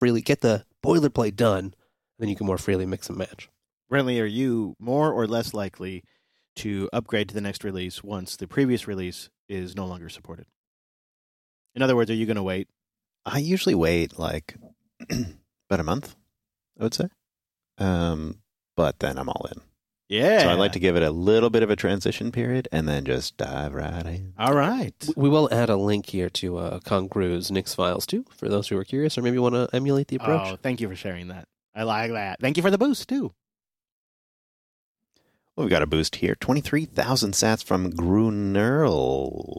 freely get the boilerplate done, then you can more freely mix and match. Brentley, are you more or less likely to upgrade to the next release once the previous release is no longer supported? In other words, are you going to wait? I usually wait like about a month, I would say. But then I'm all in. Yeah. So I like to give it a little bit of a transition period and then just dive right in. All right. We will add a link here to Congru's Nix files too, for those who are curious or maybe want to emulate the approach. Oh, thank you for sharing that. I like that. Thank you for the boost, too. Well, we got a boost here. 23,000 sats from Grunerl.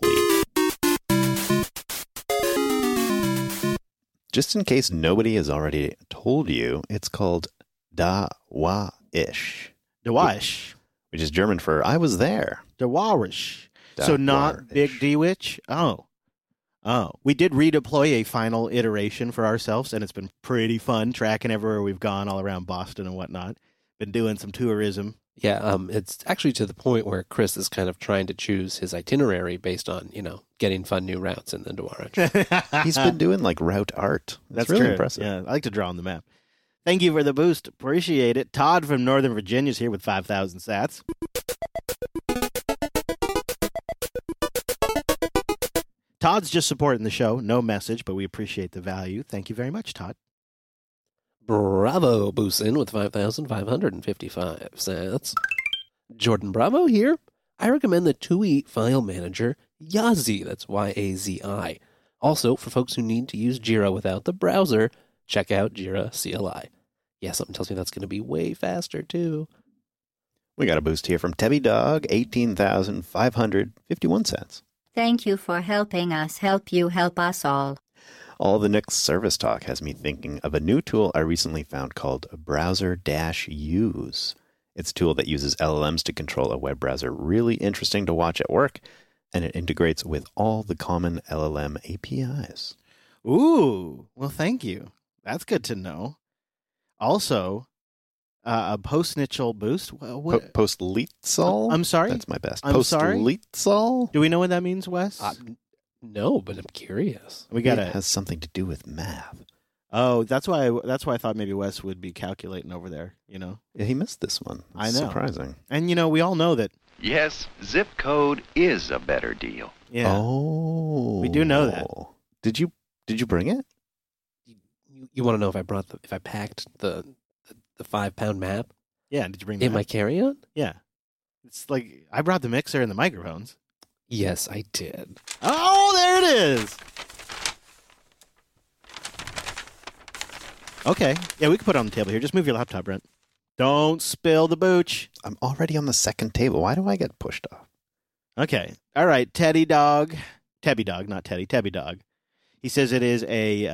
Just in case nobody has already told you, it's called Da-Wa-ish. Dawaish. Which is German for I was there. Dawarish. So not Big D-Witch? Oh. We did redeploy a final iteration for ourselves, and it's been pretty fun tracking everywhere we've gone all around Boston and whatnot. Been doing some tourism. Yeah, it's actually to the point where Chris is kind of trying to choose his itinerary based on, getting fun new routes in the Dwarach. He's been doing like route art. That's really true. impressive. Yeah, I like to draw on the map. Thank you for the boost. Appreciate it. Todd from Northern Virginia is here with 5,000 sats. Todd's just supporting the show. No message, but we appreciate the value. Thank you very much, Todd. Bravo Boosin with 5,555 sats. Jordan Bravo here. I recommend the TUI file manager Yazi. That's Y-A-Z-I. Also, for folks who need to use Jira without the browser, check out Jira CLI. Yeah, something tells me that's going to be way faster, too. We got a boost here from Tebby Dog, 18,551 cents. Thank you for helping us help you help us all. All the Nix service talk has me thinking of a new tool I recently found called Browser-Use. It's a tool that uses LLMs to control a web browser. Really interesting to watch at work, and it integrates with all the common LLM APIs. Ooh, well, thank you. That's good to know. Also, a post-Nitchell boost. What? Post-Leetsol? I'm sorry? That's my best. I'm sorry? Post-Leetsol? Do we know what that means, Wes? No, but I'm curious. We got It has something to do with math. Oh, that's why I thought maybe Wes would be calculating over there, Yeah, he missed this one. I It's know. surprising. And, we all know that. Yes, zip code is a better deal. Yeah. Oh. We do know that. Did you bring it? You want to know if I packed the 5-pound map Yeah, did you bring that? in my carry-on? Yeah. It's like, I brought the mixer and the microphones. Yes, I did. Oh, there it is. Okay. Yeah, we can put it on the table here. Just move your laptop, Brent. Don't spill the booch. I'm already on the second table. Why do I get pushed off? Okay. All right. Teddy Dog. Tebby Dog, not Teddy. Tebby Dog. He says it's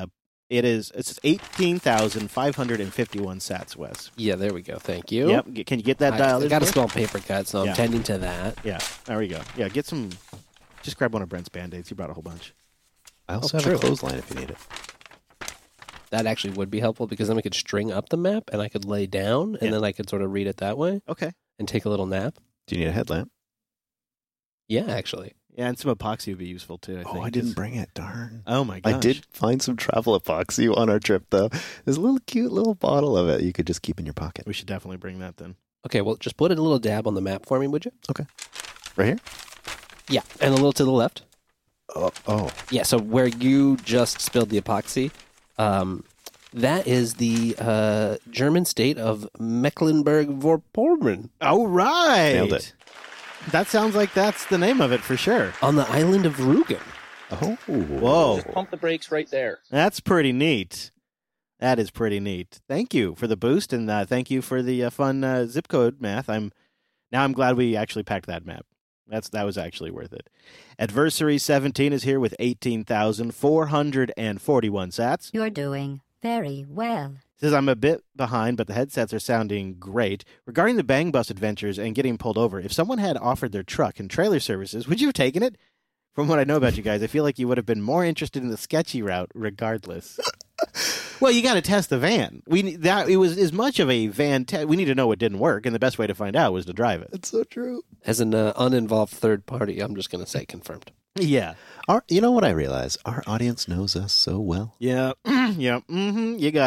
18,551 sats, Wes. Yeah, there we go. Thank you. Yep. Can you get that dialed I in? got a for us? small paper cut, so Yeah. I'm tending to that. Yeah. There we go. Yeah, get some. Just grab one of Brent's Band-Aids. He brought a whole bunch. I also Oh, have a true. clothesline if you need it. That actually would be helpful because then we could string up the map and I could lay down and Yeah. then I could sort of read it that way Okay. and take a little nap. Do you need a headlamp? Yeah, actually. Yeah, and some epoxy would be useful too. I think. I didn't bring it. Darn. Oh my gosh. I did find some travel epoxy on our trip, though. There's a little cute little bottle of it you could just keep in your pocket. We should definitely bring that then. Okay, well, just put a little dab on the map for me, would you? Right here? Yeah, and a little to the left. Oh. Yeah, so where you just spilled the epoxy, that is the German state of Mecklenburg-Vorpommern All right. Nailed it. That sounds like that's the name of it for sure. on the island of Rügen. Oh. Whoa. Pump the brakes right there. That's pretty neat. That is pretty neat. Thank you for the boost, and thank you for the fun zip code math. I'm glad we actually packed that map. That was actually worth it. Adversary 17 is here with 18,441 sats. You're doing very well. Says, I'm a bit behind, but the headsets are sounding great. Regarding the Bang Bus adventures and getting pulled over, if someone had offered their truck and trailer services, would you have taken it? From what I know about you guys, I feel like you would have been more interested in the sketchy route regardless. Well, you got to test the van. It was as much of a van we need to know what didn't work, and the best way to find out was to drive it. It's so true. As an uninvolved third party, I'm just going to say confirmed. Yeah. You know what I realize? Our audience knows us so well. Yeah. Yeah. You got